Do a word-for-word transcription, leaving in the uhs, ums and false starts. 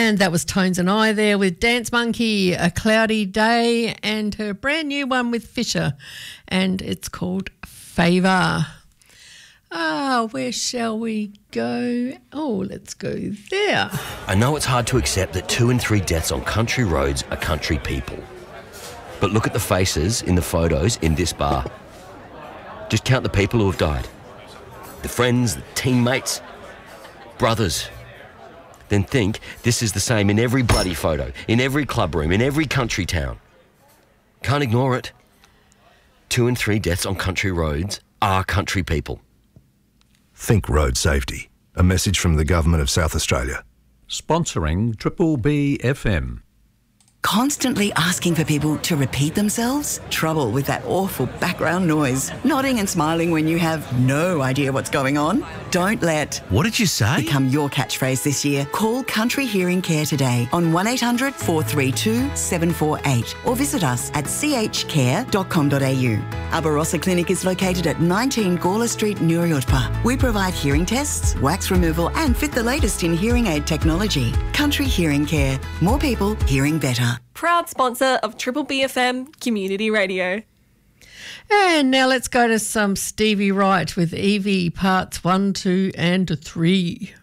And that was Tones and I there with Dance Monkey, A Cloudy Day, and her brand new one with Fisher, and it's called Favour. Ah, where shall we go? Oh, let's go there. I know it's hard to accept that two in three deaths on country roads are country people. But look at the faces in the photos in this bar. Just count the people who have died. The friends, the teammates, brothers. Then think this is the same in every bloody photo, in every club room, in every country town. Can't ignore it. Two in three deaths on country roads are country people. Think road safety. A message from the Government of South Australia. Sponsoring Triple B F M. Constantly asking for people to repeat themselves? Trouble with that awful background noise. Nodding and smiling when you have no idea what's going on? Don't let What did you say? become your catchphrase this year. Call Country Hearing Care today on one eight hundred four three two seven four eight or visit us at c h care dot com dot a u. Our Barossa Clinic is located at nineteen Gawler Street, Nuriotpa. We provide hearing tests, wax removal and fit the latest in hearing aid technology. Country Hearing Care. More people hearing better. Proud sponsor of Triple B F M Community Radio. And now let's go to some Stevie Wright with Evie parts one, two and three.